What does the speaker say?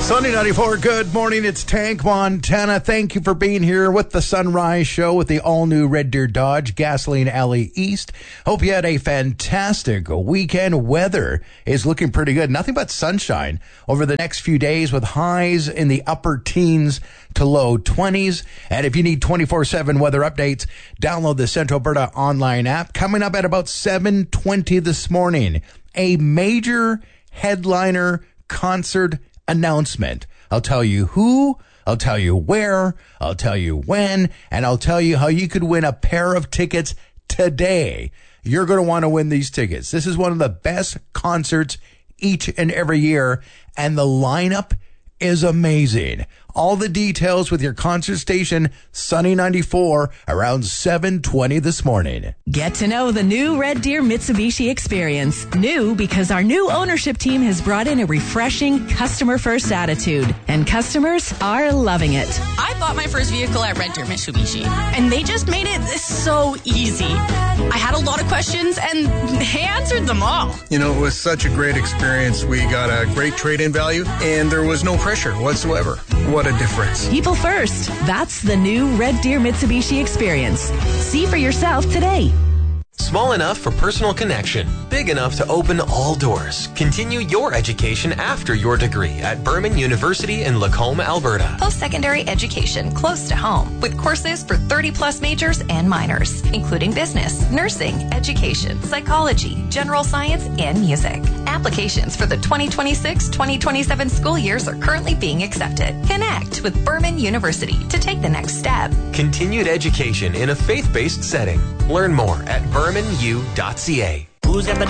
Sunny 94, good morning. It's Tank Montana. Thank you for being here with the Sunrise Show with the all-new Red Deer Dodge Gasoline Alley East. Hope you had a fantastic weekend. Weather is looking pretty good. Nothing but sunshine over the next few days with highs in the upper teens to low 20s. And if you need 24/7 weather updates, download the Central Alberta online app. Coming up at about 7:20 this morning, a major headliner concert announcement. I'll tell you who, I'll tell you where, I'll tell you when, and I'll tell you how you could win a pair of tickets today. You're going to want to win these tickets. This is one of the best concerts each and every year, and the lineup is amazing. All the details with your concert station, Sunny 94, around 7:20 this morning. Get to know the new Red Deer Mitsubishi experience. New because our new ownership team has brought in a refreshing customer-first attitude, and customers are loving it. I bought my first vehicle at Red Deer Mitsubishi, and they just made it so easy. I had a lot of questions, and they answered them all. You know, it was such a great experience. We got a great trade-in value, and there was no pressure whatsoever. What a difference. People first. That's the new Red Deer Mitsubishi experience. See for yourself today. Small enough for personal connection, big enough to open all doors. Continue your education after your degree at Berman University in Lacombe, Alberta. Post-secondary education close to home with courses for 30-plus majors and minors, including business, nursing, education, psychology, general science, and music. Applications for the 2026-2027 school years are currently being accepted. Connect with Berman University to take the next step. Continued education in a faith-based setting. Learn more at bermanu.ca.